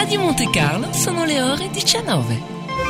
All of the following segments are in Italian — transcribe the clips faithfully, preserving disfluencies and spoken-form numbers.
Radio Monte Carlo sono le ore diciannove.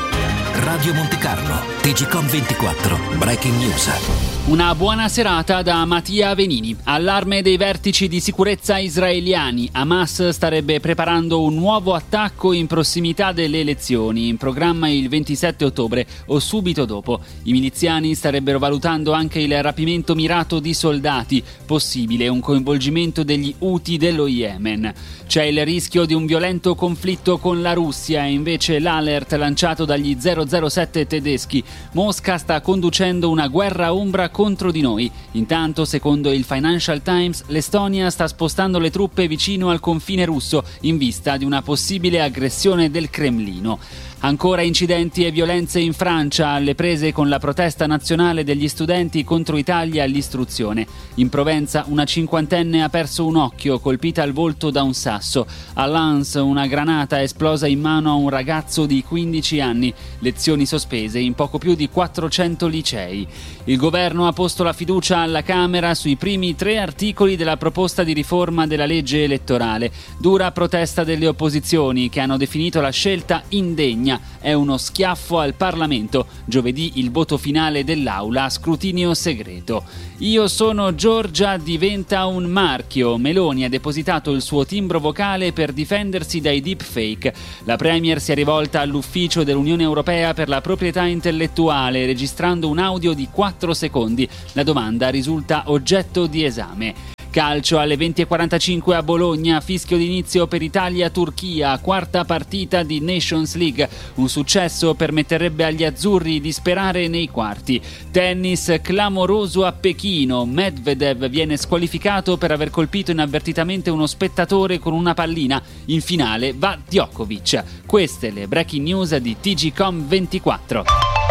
Radio Monte Carlo, T G Com ventiquattro, Breaking News. Una buona serata da Mattia Venini. Allarme dei vertici di sicurezza israeliani. Hamas starebbe preparando un nuovo attacco in prossimità delle elezioni, in programma il ventisette ottobre o subito dopo. I miliziani starebbero valutando anche il rapimento mirato di soldati, possibile un coinvolgimento degli Houthi dello Yemen. C'è il rischio di un violento conflitto con la Russia e invece l'alert lanciato dagli zero zero sette tedeschi. Mosca sta conducendo una guerra ombra contro di noi. Intanto, secondo il Financial Times, l'Estonia sta spostando le truppe vicino al confine russo in vista di una possibile aggressione del Cremlino. Ancora incidenti e violenze in Francia, alle prese con la protesta nazionale degli studenti contro i tagli all'istruzione. In Provenza una cinquantenne ha perso un occhio, colpita al volto da un sasso. A Lens una granata è esplosa in mano a un ragazzo di quindici anni. Lezioni sospese in poco più di quattrocento licei. Il governo ha posto la fiducia alla Camera sui primi tre articoli della proposta di riforma della legge elettorale. Dura protesta delle opposizioni, che hanno definito la scelta indegna. È uno schiaffo al Parlamento. Giovedì il voto finale dell'Aula a scrutinio segreto. Io sono Giorgia diventa un marchio. Meloni ha depositato il suo timbro vocale per difendersi dai deepfake. La Premier si è rivolta all'ufficio dell'Unione Europea per la proprietà intellettuale, registrando un audio di quattro secondi. La domanda risulta oggetto di esame. Calcio alle venti e quarantacinque a Bologna, fischio d'inizio per Italia-Turchia, quarta partita di Nations League. Un successo permetterebbe agli azzurri di sperare nei quarti. Tennis clamoroso a Pechino, Medvedev viene squalificato per aver colpito inavvertitamente uno spettatore con una pallina. In finale va Djokovic. Queste le breaking news di T G Com ventiquattro.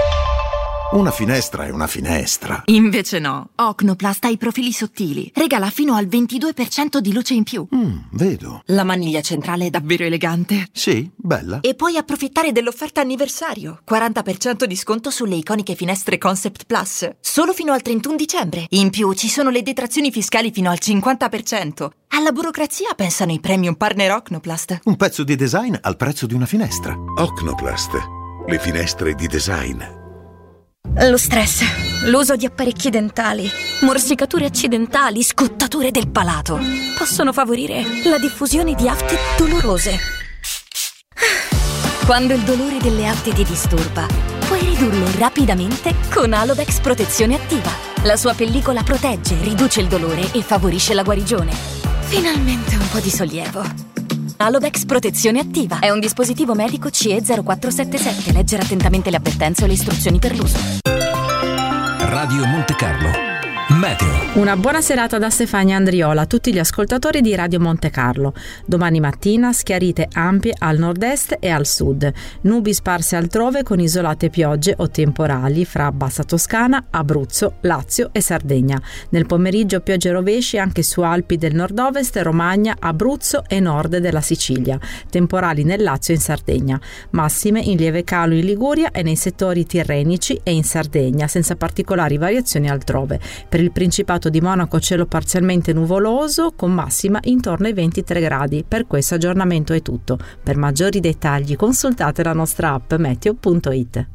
Una finestra è una finestra. Invece no. Ocnoplast ha i profili sottili. Regala fino al ventidue per cento di luce in più. Mm, vedo. La maniglia centrale è davvero elegante. Sì, bella. E puoi approfittare dell'offerta anniversario. quaranta per cento di sconto sulle iconiche finestre Concept Plus. Solo fino al trentuno dicembre. In più ci sono le detrazioni fiscali fino al cinquanta per cento. Alla burocrazia pensano i premium partner Ocnoplast. Un pezzo di design al prezzo di una finestra. Ocnoplast. Le finestre di design. Lo stress, l'uso di apparecchi dentali, morsicature accidentali, scottature del palato possono favorire la diffusione di afte dolorose. Quando il dolore delle afte ti disturba, puoi ridurlo rapidamente con Alodex Protezione Attiva. La sua pellicola protegge, riduce il dolore e favorisce la guarigione. Finalmente un po' di sollievo. Alodex Protezione Attiva è un dispositivo medico C E zero quattro sette sette. Leggere attentamente le avvertenze o le istruzioni per l'uso. Radio Monte Carlo. Meteo. Una buona serata da Stefania Andriola a tutti gli ascoltatori di Radio Monte Carlo. Domani mattina schiarite ampie al nord-est e al sud, nubi sparse altrove con isolate piogge o temporali fra Bassa Toscana, Abruzzo, Lazio e Sardegna. Nel pomeriggio piogge rovesci anche su Alpi del nord-ovest, Romagna, Abruzzo e nord della Sicilia. Temporali nel Lazio e in Sardegna. Massime in lieve calo in Liguria e nei settori tirrenici e in Sardegna, senza particolari variazioni altrove. Per il Principato di Monaco cielo parzialmente nuvoloso con massima intorno ai ventitré gradi. Per questo aggiornamento è tutto. Per maggiori dettagli consultate la nostra app meteo punto it.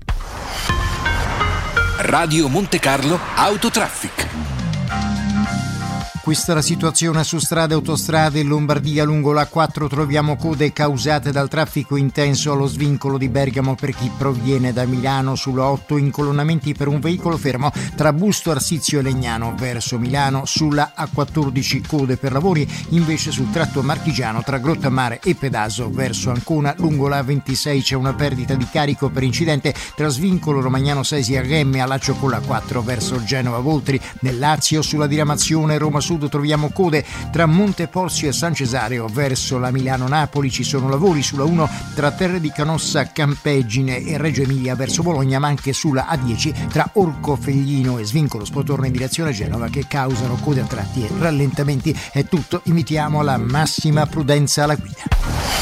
Radio Monte Carlo Autotraffic. Questa è la situazione su strade e autostrade. In Lombardia lungo l'A quattro troviamo code causate dal traffico intenso allo svincolo di Bergamo per chi proviene da Milano. Sulla otto incolonnamenti per un veicolo fermo tra Busto Arsizio e Legnano verso Milano. Sulla A quattordici code per lavori invece sul tratto marchigiano tra Grottammare e Pedaso verso Ancona. Lungo la ventisei c'è una perdita di carico per incidente tra svincolo Romagnano Sesi e Remme a laccio con l'A quattro verso Genova Voltri. Nel Lazio sulla diramazione Roma Sud troviamo code tra Monteporzio e San Cesareo verso la Milano-Napoli. Ci sono lavori sulla uno tra Terre di Canossa, Campeggine e Reggio Emilia verso Bologna, ma anche sulla A dieci tra Orcofelglino e Svincolo Spotorno in direzione Genova che causano code a tratti e rallentamenti. È tutto, invitiamo alla massima prudenza alla guida.